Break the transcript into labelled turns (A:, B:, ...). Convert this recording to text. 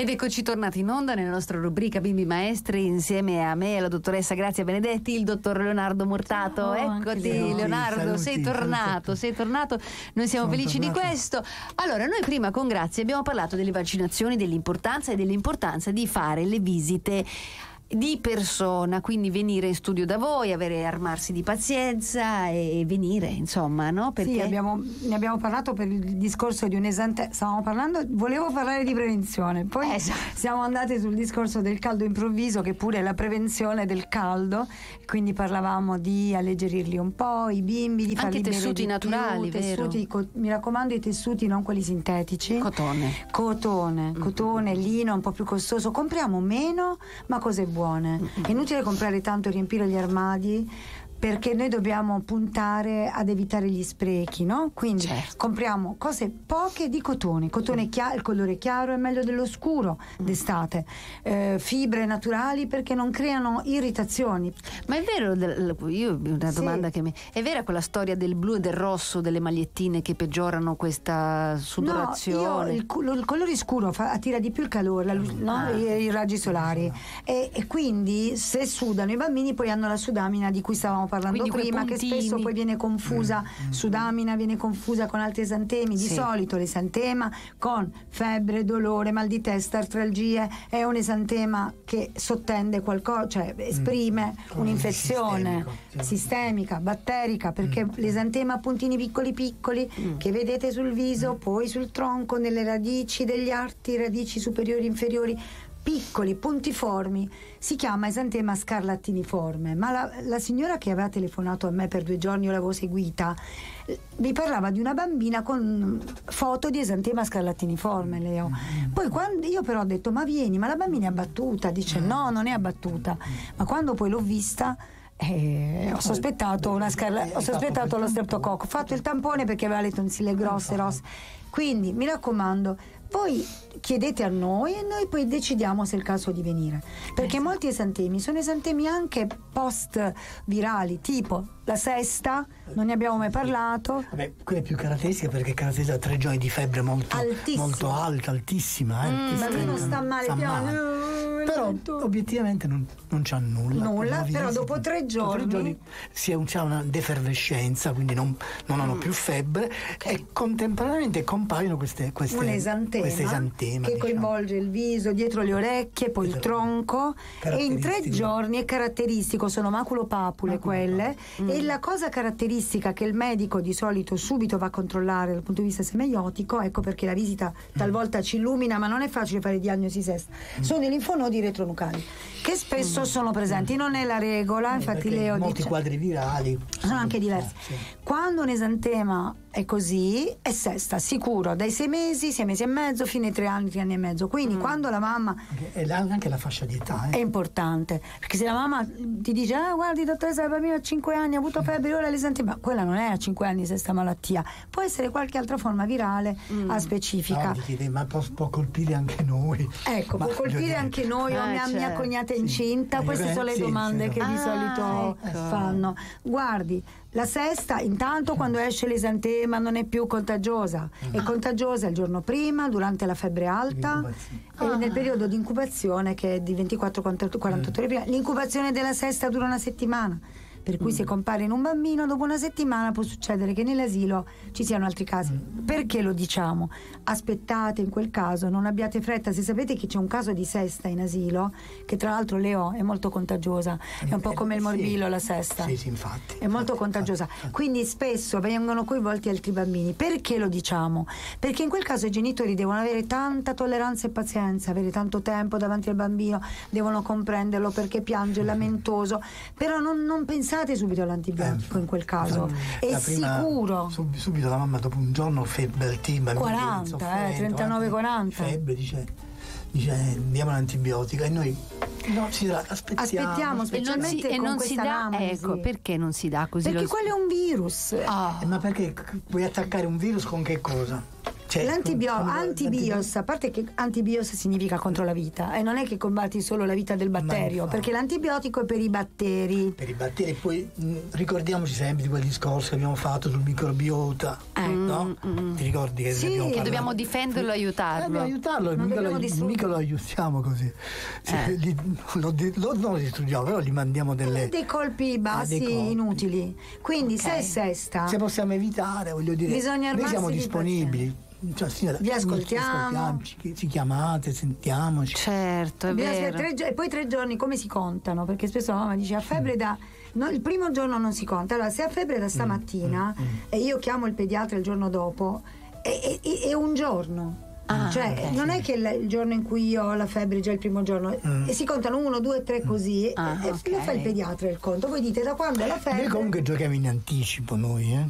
A: Ed eccoci tornati in onda nella nostra rubrica Bimbi Maestri, insieme a me e alla dottoressa Grazia Benedetti, il dottor Leonardo Murtato.
B: Oh,
A: Eccoti Leonardo, sei tornato. Noi siamo felici di questo. Allora, noi prima con Grazia abbiamo parlato delle vaccinazioni, dell'importanza di fare le visite di persona, quindi venire in studio da voi, armarsi di pazienza e venire, insomma, no? Perché
B: sì, ne abbiamo parlato per il discorso di un esante. Volevo parlare di prevenzione, poi siamo andati sul discorso del caldo improvviso, che pure è la prevenzione del caldo, quindi parlavamo di alleggerirli un po', i bimbi, di farli bere
A: tessuti naturali,
B: tessuti, mi raccomando, i tessuti non quelli sintetici. Cotone, lino, un po' più costoso. Compriamo meno, ma cose buone. È inutile comprare tanto e riempire gli armadi, perché noi dobbiamo puntare ad evitare gli sprechi, no? Quindi compriamo cose poche di cotone. Il colore chiaro è meglio dello scuro d'estate. Fibre naturali, perché non creano irritazioni.
A: Ma è vero, io una domanda è vera quella storia del blu e del rosso delle magliettine che peggiorano questa sudorazione?
B: Il colore scuro attira di più il calore, i raggi solari, e quindi se sudano i bambini poi hanno la sudamina di cui stavamo parlando prima, che spesso poi viene confusa. Sudamina viene confusa con altri esantemi. Di solito l'esantema con febbre, dolore, mal di testa, artralgie è un esantema che sottende qualcosa, cioè esprime un'infezione sistemica, batterica, perché l'esantema ha puntini piccoli che vedete sul viso, poi sul tronco, nelle radici degli arti, radici superiori e inferiori, piccoli, puntiformi, si chiama esantema scarlattiniforme. Ma la signora che aveva telefonato a me per 2 giorni, io l'avevo seguita, mi parlava di una bambina con foto di esantema scarlattiniforme, Leo. Poi quando io però ho detto ma la bambina è abbattuta, dice no, non è abbattuta, ma quando poi l'ho vista ho sospettato lo streptococco, ho fatto il tampone perché aveva le tonsille grosse, rosse. Quindi mi raccomando, voi chiedete a noi e noi poi decidiamo se è il caso di venire, perché molti esantemi sono esantemi anche post virali, tipo la sesta, non ne abbiamo mai parlato.
C: Quella è più caratteristica, perché caratterizza 3 giorni di febbre molto alta, altissima,
B: ma lui non sta male,
C: però obiettivamente non c'ha nulla,
B: però dopo 3 giorni
C: c'è una defervescenza, quindi non hanno più febbre, e contemporaneamente compaiono un esantema
B: che coinvolge il viso, dietro le orecchie, poi il tronco, e in 3 giorni è caratteristico, sono maculopapule quelle. E la cosa caratteristica che il medico di solito subito va a controllare dal punto di vista semeiotico, ecco perché la visita talvolta ci illumina, ma non è facile fare diagnosi sesta, sono i linfonodi retronucleari, che spesso sono presenti, non è la regola, infatti Leo
C: molti
B: dice
C: quadri virali
B: sono anche diversi. Quando un esantema è così, è sesta sicuro, dai 6 mesi e mezzo fino ai 3 anni e mezzo. Quindi quando la mamma,
C: anche la fascia di età
B: è importante, perché se la mamma ti dice guardi dottoressa, il bambino ha 5 anni, ha avuto febbre, ora l'esantema, quella non è a 5 anni questa malattia, può essere qualche altra forma virale specifica.
C: Ma può colpire anche noi,
B: può colpire anche noi, o mia cognata è incinta, queste sono le domande che di solito fanno. Guardi, la sesta, intanto, quando esce l'esantema non è più contagiosa, è contagiosa il giorno prima, durante la febbre alta e nel periodo di incubazione, che è di 24-48 ore prima. L'incubazione della sesta dura 1 settimana, per cui se compare in un bambino dopo 1 settimana può succedere che nell'asilo ci siano altri casi. Perché lo diciamo? Aspettate, in quel caso non abbiate fretta. Se sapete che c'è un caso di sesta in asilo, che tra l'altro, Leo, è molto contagiosa, è un po' come il morbillo, la sesta
C: infatti
B: è molto contagiosa, quindi spesso vengono coinvolti altri bambini. Perché lo diciamo? Perché in quel caso i genitori devono avere tanta tolleranza e pazienza, avere tanto tempo davanti al bambino, devono comprenderlo perché piange, è lamentoso, però non pensate subito all'antibiotico in quel caso, è sicuro.
C: Subito la mamma dopo un giorno febbre altima,
B: 40, 39-40
C: febbre, dice diamo l'antibiotico, e noi aspettiamo,
B: specialmente
A: e non si dà, perché non si dà così?
B: Perché quello è un virus.
C: Ma perché vuoi attaccare un virus con che cosa?
B: Antibios, a parte che antibios significa contro la vita, e non è che combatti solo la vita del batterio, perché l'antibiotico è per i batteri.
C: Per i batteri, poi ricordiamoci sempre di quel discorso che abbiamo fatto sul microbiota, no? Ti ricordi che
A: che dobbiamo difenderlo e aiutarlo?
C: Dobbiamo aiutarlo, mica lo aiutiamo così. Non lo distruggiamo, però gli mandiamo
B: dei colpi bassi inutili. Quindi se è sesta,
C: se possiamo evitare, voglio dire,
B: bisogna
C: noi siamo disponibili.
B: Vi ascoltiamo,
C: ci chiamate, sentiamoci.
A: Certo, è vero.
B: E poi 3 giorni come si contano? Perché spesso la mamma dice a febbre il primo giorno non si conta. Allora, se ha febbre da stamattina e io chiamo il pediatra il giorno dopo, è un giorno. Non è che il giorno in cui io ho la febbre già il primo giorno, e si contano 1, 2, 3 così, e lo fa il pediatra il conto. Voi dite da quando è la febbre.
C: Noi comunque giochiamo in anticipo noi,